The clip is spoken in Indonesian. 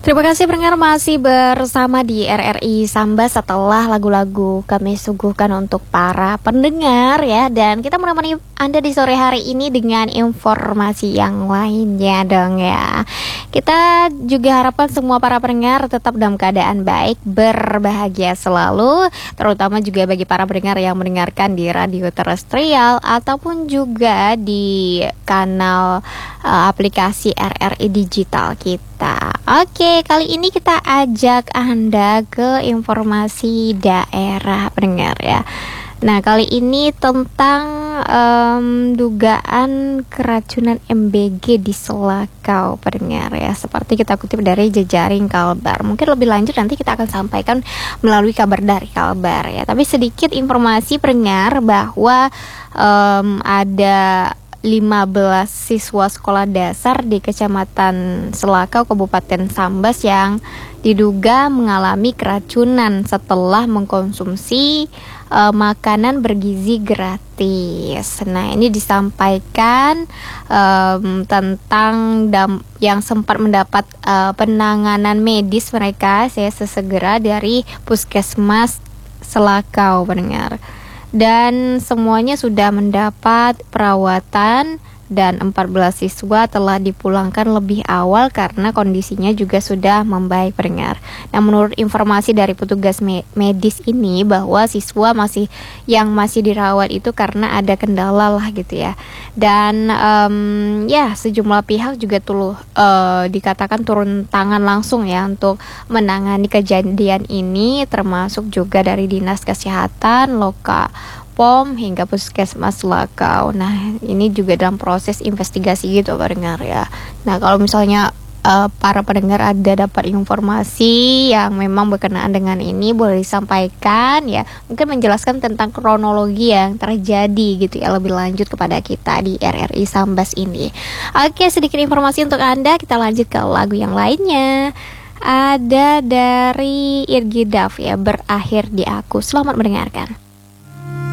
Terima kasih pendengar masih bersama di RRI Sambas setelah lagu-lagu kami suguhkan untuk para pendengar ya. Dan kita menemani Anda di sore hari ini dengan informasi yang lainnya dong ya. Kita juga harapkan semua para pendengar tetap dalam keadaan baik, berbahagia selalu. Terutama juga bagi para pendengar yang mendengarkan di radio terestrial ataupun juga di kanal aplikasi RRI digital kita. Oke, kali ini kita ajak Anda ke informasi daerah pendengar ya. Nah, kali ini tentang dugaan keracunan MBG di Selakau pendengar ya. Seperti kita kutip dari jejaring Kalbar. Mungkin lebih lanjut nanti kita akan sampaikan melalui kabar dari Kalbar ya. Tapi sedikit informasi pendengar bahwa ada 15 siswa sekolah dasar di Kecamatan Selakau, Kabupaten Sambas yang diduga mengalami keracunan setelah mengkonsumsi makanan bergizi gratis. Nah, ini disampaikan tentang yang sempat mendapat penanganan medis mereka sesegera dari Puskesmas Selakau pendengar. Dan semuanya sudah mendapat perawatan dan 14 siswa telah dipulangkan lebih awal karena kondisinya juga sudah membaik pendengar. Nah, menurut informasi dari petugas medis ini bahwa siswa yang masih dirawat itu karena ada kendala lah gitu ya. Dan ya sejumlah pihak juga dikatakan turun tangan langsung ya untuk menangani kejadian ini, termasuk juga dari Dinas Kesehatan, POM hingga Puskesmas Selakau. Nah, ini juga dalam proses investigasi gitu pendengar ya. Nah, kalau misalnya para pendengar ada dapat informasi yang memang berkenaan dengan ini, boleh disampaikan ya. Mungkin menjelaskan tentang kronologi yang terjadi gitu ya lebih lanjut kepada kita di RRI Sambas ini. Oke, sedikit informasi untuk Anda. Kita lanjut ke lagu yang lainnya. Ada dari Irgi Daf ya, Berakhir di Aku. Selamat mendengarkan.